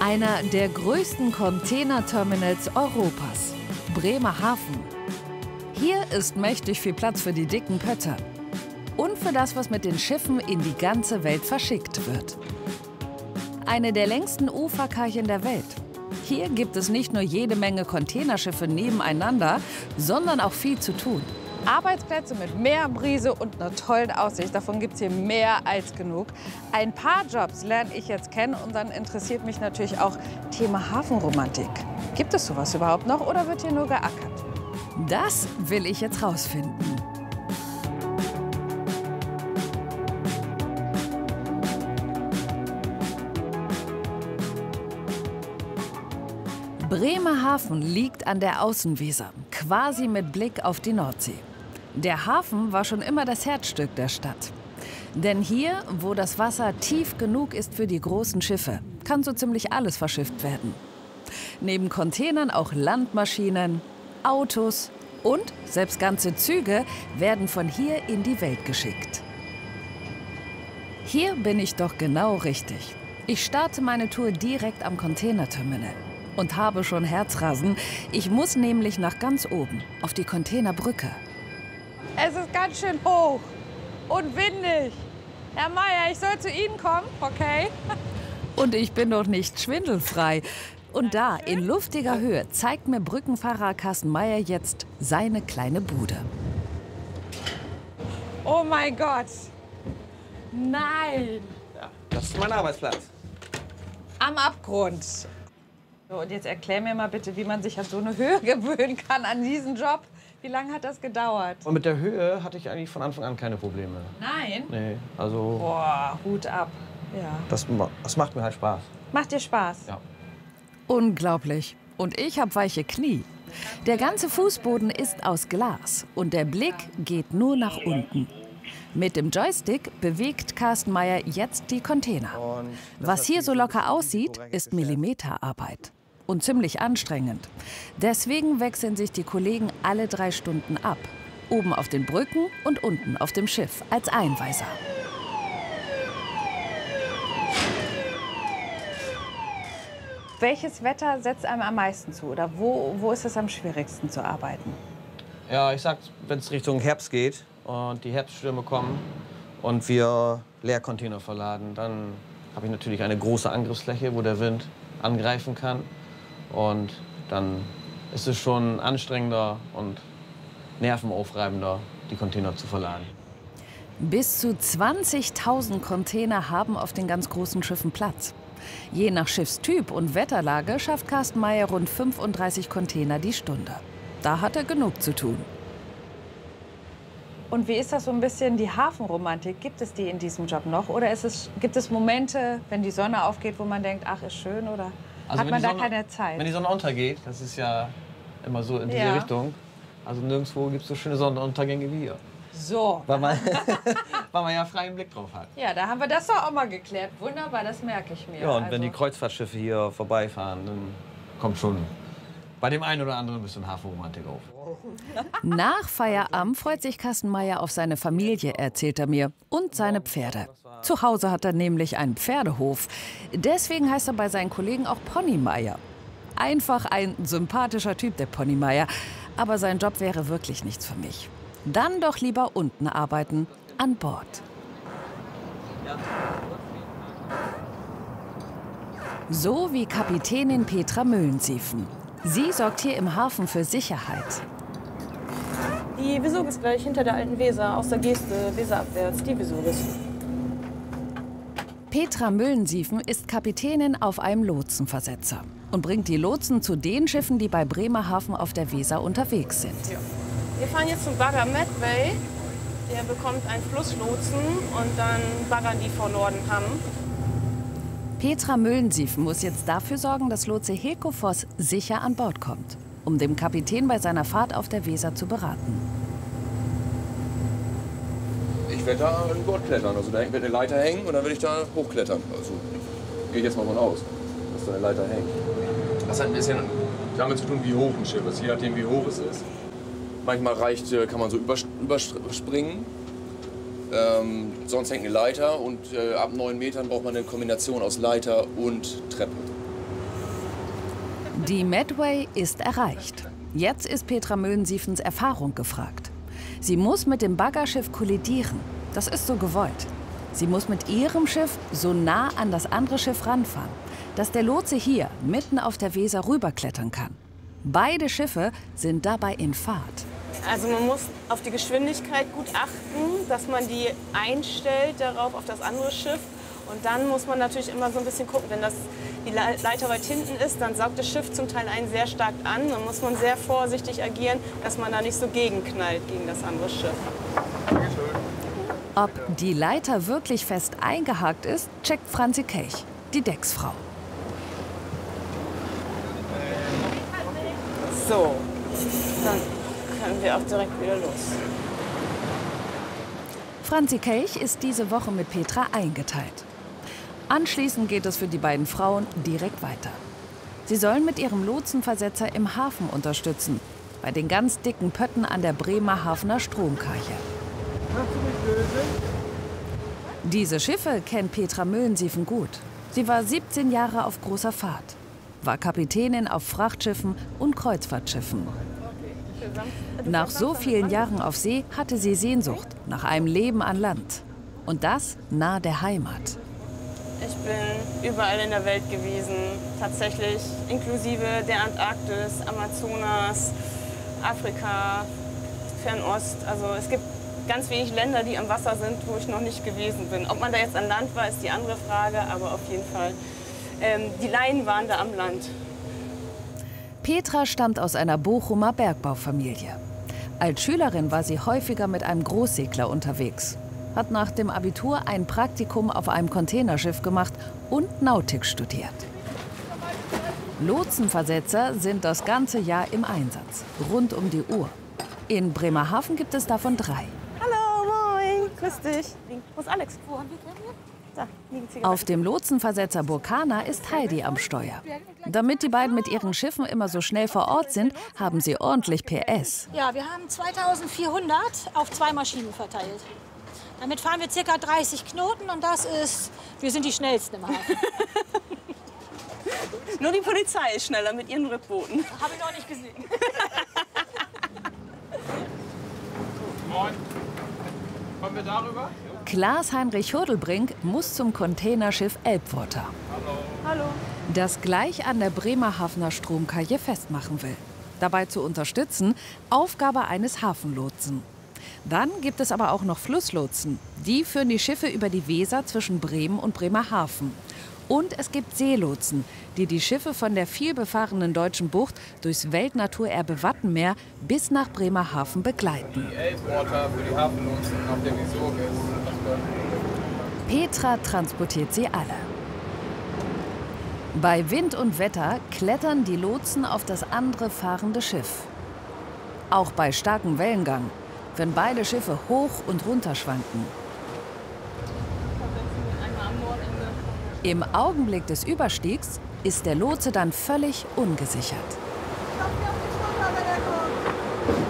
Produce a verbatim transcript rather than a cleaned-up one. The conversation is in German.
Einer der größten Containerterminals Europas, Bremerhaven. Hier ist mächtig viel Platz für die dicken Pötter und für das, was mit den Schiffen in die ganze Welt verschickt wird. Eine der längsten Uferkeichen der Welt. Hier gibt es nicht nur jede Menge Containerschiffe nebeneinander, sondern auch viel zu tun. Arbeitsplätze mit Meerbrise und einer tollen Aussicht. Davon gibt es hier mehr als genug. Ein paar Jobs lerne ich jetzt kennen und dann interessiert mich natürlich auch Thema Hafenromantik. Gibt es sowas überhaupt noch oder wird hier nur geackert? Das will ich jetzt rausfinden. Bremerhaven liegt an der Außenweser, quasi mit Blick auf die Nordsee. Der Hafen war schon immer das Herzstück der Stadt. Denn hier, wo das Wasser tief genug ist für die großen Schiffe, kann so ziemlich alles verschifft werden. Neben Containern auch Landmaschinen, Autos und selbst ganze Züge werden von hier in die Welt geschickt. Hier bin ich doch genau richtig. Ich starte meine Tour direkt am Containerterminal und habe schon Herzrasen. Ich muss nämlich nach ganz oben, auf die Containerbrücke. Es ist ganz schön hoch und windig. Herr Meier, ich soll zu Ihnen kommen, okay? Und ich bin doch nicht schwindelfrei. Und da, in luftiger Höhe, zeigt mir Brückenfahrer Carsten Meier jetzt seine kleine Bude. Oh mein Gott! Nein! Ja, das ist mein Arbeitsplatz. Am Abgrund. So, und jetzt erklär mir mal bitte, wie man sich an so eine Höhe gewöhnen kann an diesen Job. Wie lange hat das gedauert? Und mit der Höhe hatte ich eigentlich von Anfang an keine Probleme. Nein? Nee, also... Boah, Hut ab. Ja. Das, das macht mir halt Spaß. Macht dir Spaß? Ja. Unglaublich. Und ich habe weiche Knie. Der ganze Fußboden ist aus Glas und der Blick geht nur nach unten. Mit dem Joystick bewegt Carsten Meier jetzt die Container. Was hier so locker aussieht, ist Millimeterarbeit. Und ziemlich anstrengend. Deswegen wechseln sich die Kollegen alle drei Stunden ab. Oben auf den Brücken und unten auf dem Schiff als Einweiser. Welches Wetter setzt einem am meisten zu? Oder wo, wo ist es am schwierigsten zu arbeiten? Ja, ich sag, wenn es Richtung Herbst geht und die Herbststürme kommen und wir Leercontainer verladen, dann habe ich natürlich eine große Angriffsfläche, wo der Wind angreifen kann. Und dann ist es schon anstrengender und nervenaufreibender, die Container zu verladen. Bis zu zwanzigtausend Container haben auf den ganz großen Schiffen Platz. Je nach Schiffstyp und Wetterlage schafft Carsten Meier rund fünfunddreißig Container die Stunde. Da hat er genug zu tun. Und wie ist das so ein bisschen die Hafenromantik? Gibt es die in diesem Job noch? Oder ist es, gibt es Momente, wenn die Sonne aufgeht, wo man denkt, ach, ist schön? Oder Also hat man da Sonne, keine Zeit? Wenn die Sonne untergeht, das ist ja immer so in diese Ja. Richtung. Also nirgendwo gibt es so schöne Sonnenuntergänge wie hier. So. Weil man, weil man ja freien Blick drauf hat. Ja, da haben wir das doch auch mal geklärt. Wunderbar, das merke ich mir. Ja, und also. wenn die Kreuzfahrtschiffe hier vorbeifahren, dann kommt schon bei dem einen oder anderen ein bisschen Hafenromantik auf. Nach Feierabend freut sich Carsten Meier auf seine Familie, erzählt er mir, und seine Pferde. Zu Hause hat er nämlich einen Pferdehof. Deswegen heißt er bei seinen Kollegen auch Pony Meier. Einfach ein sympathischer Typ, der Pony Meier. Aber sein Job wäre wirklich nichts für mich. Dann doch lieber unten arbeiten, an Bord. So wie Kapitänin Petra Müllensiefen. Sie sorgt hier im Hafen für Sicherheit. Die Vesuv ist gleich hinter der alten Weser, aus der Geste, Weserabwärts, die Vesuv. Petra Müllensiefen ist Kapitänin auf einem Lotsenversetzer und bringt die Lotsen zu den Schiffen, die bei Bremerhaven auf der Weser unterwegs sind. Ja. Wir fahren jetzt zum Bagger Medway. Der bekommt einen Flusslotsen und dann baggern die vor Nordenham. Petra Müllensiefen muss jetzt dafür sorgen, dass Lotse Hilko Voss sicher an Bord kommt, um dem Kapitän bei seiner Fahrt auf der Weser zu beraten. Ich werde da an Bord klettern. Also da wird eine Leiter hängen und dann werde ich da hochklettern. Also gehe ich jetzt mal von aus, dass da eine Leiter hängt. Das hat ein bisschen damit zu tun, wie hoch ein Schiff ist. Je nachdem, wie hoch es ist. Manchmal reicht, kann man so überspringen. Ähm, sonst hängt eine Leiter und äh, ab neun Metern braucht man eine Kombination aus Leiter und Treppe. Die Medway ist erreicht. Jetzt ist Petra Möhlensiefens Erfahrung gefragt. Sie muss mit dem Baggerschiff kollidieren. Das ist so gewollt. Sie muss mit ihrem Schiff so nah an das andere Schiff ranfahren, dass der Lotse hier mitten auf der Weser rüberklettern kann. Beide Schiffe sind dabei in Fahrt. Also man muss auf die Geschwindigkeit gut achten, dass man die einstellt darauf auf das andere Schiff. Und dann muss man natürlich immer so ein bisschen gucken, wenn das die Leiter weit hinten ist, dann saugt das Schiff zum Teil einen sehr stark an. Dann muss man sehr vorsichtig agieren, dass man da nicht so gegenknallt gegen das andere Schiff. Ob die Leiter wirklich fest eingehakt ist, checkt Franzi Kelch, die Decksfrau. So, dann können wir auch direkt wieder los. Franzi Kelch ist diese Woche mit Petra eingeteilt. Anschließend geht es für die beiden Frauen direkt weiter. Sie sollen mit ihrem Lotsenversetzer im Hafen unterstützen, bei den ganz dicken Pötten an der Bremerhavener Stromkarche. Diese Schiffe kennt Petra Möhlensiefen gut. Sie war siebzehn Jahre auf großer Fahrt, war Kapitänin auf Frachtschiffen und Kreuzfahrtschiffen. Nach so vielen Jahren auf See hatte sie Sehnsucht nach einem Leben an Land. Und das nahe der Heimat. Ich bin überall in der Welt gewesen, tatsächlich inklusive der Antarktis, Amazonas, Afrika, Fernost. Also es gibt ganz wenig Länder, die am Wasser sind, wo ich noch nicht gewesen bin. Ob man da jetzt an Land war, ist die andere Frage, aber auf jeden Fall. Ähm, die Laien waren da am Land. Petra stammt aus einer Bochumer Bergbaufamilie. Als Schülerin war sie häufiger mit einem Großsegler unterwegs, hat nach dem Abitur ein Praktikum auf einem Containerschiff gemacht und Nautik studiert. Lotsenversetzer sind das ganze Jahr im Einsatz, rund um die Uhr. In Bremerhaven gibt es davon drei. Hallo, moin, grüß dich. Wo ist Alex? Wo haben wir den? Da, liegen Zigaretten. Auf dem Lotsenversetzer Burkana ist Heidi am Steuer. Damit die beiden mit ihren Schiffen immer so schnell vor Ort sind, haben sie ordentlich P S. Ja, wir haben zweitausendvierhundert auf zwei Maschinen verteilt. Damit fahren wir ca. dreißig Knoten und das ist, wir sind die schnellsten im Hafen. Nur die Polizei ist schneller mit ihren Rückbooten. Habe ich noch nicht gesehen. Moin. Kommen wir darüber? Klaas-Heinrich Hurdelbrink muss zum Containerschiff Elbwater, Hallo. das gleich an der Bremerhavener Stromkarche festmachen will. Dabei zu unterstützen, Aufgabe eines Hafenlotsen. Dann gibt es aber auch noch Flusslotsen. Die führen die Schiffe über die Weser zwischen Bremen und Bremerhaven. Und es gibt Seelotsen, die die Schiffe von der vielbefahrenen Deutschen Bucht durchs Weltnaturerbe Wattenmeer bis nach Bremerhaven begleiten. Die Elbwater für die Hafenlotsen auf der Visorg ist. Petra transportiert sie alle. Bei Wind und Wetter klettern die Lotsen auf das andere fahrende Schiff. Auch bei starkem Wellengang, wenn beide Schiffe hoch und runter schwanken. Im Augenblick des Überstiegs ist der Lotse dann völlig ungesichert.